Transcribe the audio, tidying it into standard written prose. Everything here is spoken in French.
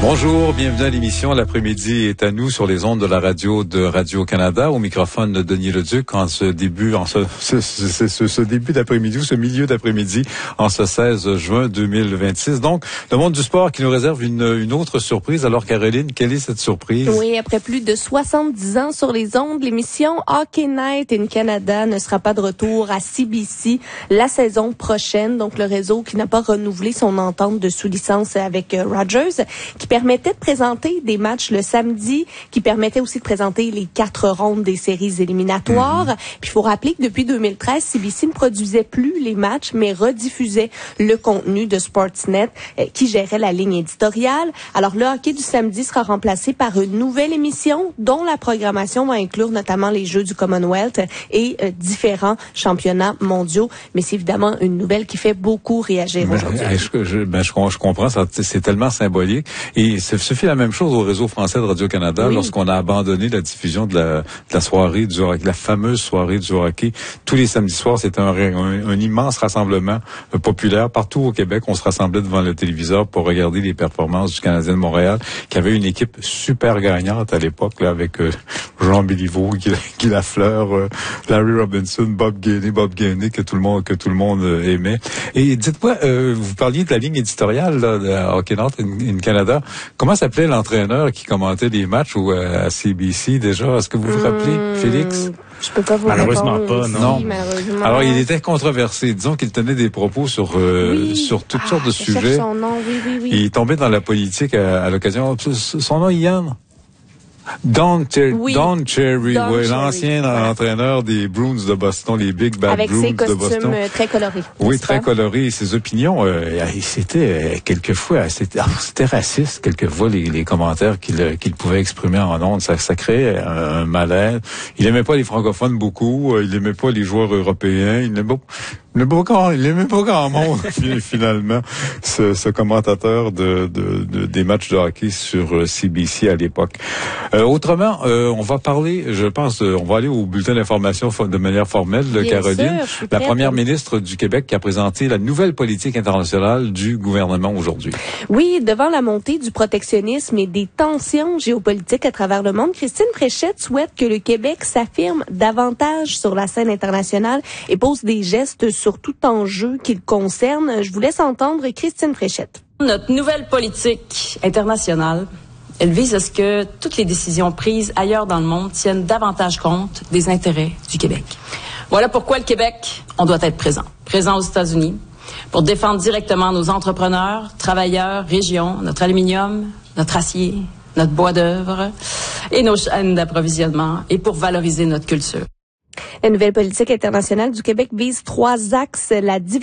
Bonjour, bienvenue à l'émission. L'après-midi est à nous sur les ondes de la radio de Radio-Canada. Au microphone de Denis Leduc en ce début d'après-midi ou ce milieu d'après-midi en ce 16 juin 2026. Donc, le monde du sport qui nous réserve une autre surprise. Alors, Caroline, quelle est cette surprise? Oui, après plus de 70 ans sur les ondes, l'émission Hockey Night in Canada ne sera pas de retour à CBC la saison prochaine. Donc, le réseau qui n'a pas renouvelé son entente de sous-licence avec Rogers, qui permettait de présenter des matchs le samedi, qui permettait aussi de présenter les 4 rondes des séries éliminatoires. Puis il faut rappeler que depuis 2013, CBC ne produisait plus les matchs, mais rediffusait le contenu de Sportsnet, qui gérait la ligne éditoriale. Alors le hockey du samedi sera remplacé par une nouvelle émission dont la programmation va inclure notamment les Jeux du Commonwealth et différents championnats mondiaux. Mais c'est évidemment une nouvelle qui fait beaucoup réagir aujourd'hui. Je comprends, c'est tellement symbolique. Et ce fut la même chose au réseau français de Radio-Canada lorsqu'on a abandonné la diffusion de la soirée du hockey, la fameuse soirée du hockey. Tous les samedis soirs, c'était un immense rassemblement populaire. Partout au Québec, on se rassemblait devant le téléviseur pour regarder les performances du Canadien de Montréal, qui avait une équipe super gagnante à l'époque, là, avec Jean Béliveau, Guy Lafleur, Larry Robinson, Bob Gainey, que tout le monde aimait. Et dites-moi, vous parliez de la ligne éditoriale là, de Hockey Night in Canada. Comment s'appelait l'entraîneur qui commentait les matchs à CBC déjà? Est-ce que vous vous rappelez, Félix? Je peux pas vous malheureusement répondre. Pas, non. Malheureusement. Alors, il était controversé. Disons qu'il tenait des propos sur toutes sortes de sujets. Son nom, oui. Il tombait dans la politique à l'occasion. Son nom, Ian? Don Cherry, l'ancien entraîneur des Bruins de Boston, les Big Bad avec Bruins de Boston. Avec ses costumes très colorés. Oui, très colorés. Ses opinions, c'était quelquefois, c'était raciste, quelquefois, les commentaires qu'il pouvait exprimer en ondes. Ça créait un malaise. Il aimait pas les francophones beaucoup, il aimait pas les joueurs européens, il aimait pas grand monde, finalement, ce commentateur des matchs de hockey sur CBC à l'époque. Autrement, on va parler, je pense, on va aller au bulletin d'information de manière formelle, Caroline. La première ministre du Québec qui a présenté la nouvelle politique internationale du gouvernement aujourd'hui. Oui, devant la montée du protectionnisme et des tensions géopolitiques à travers le monde, Christine Fréchette souhaite que le Québec s'affirme davantage sur la scène internationale et pose des gestes sur tout enjeu qui le concerne. Je vous laisse entendre Christine Fréchette. Notre nouvelle politique internationale, elle vise à ce que toutes les décisions prises ailleurs dans le monde tiennent davantage compte des intérêts du Québec. Voilà pourquoi le Québec, on doit être présent. Présent aux États-Unis pour défendre directement nos entrepreneurs, travailleurs, régions, notre aluminium, notre acier, notre bois d'œuvre et nos chaînes d'approvisionnement et pour valoriser notre culture. La nouvelle politique internationale du Québec vise 3 axes, la diversité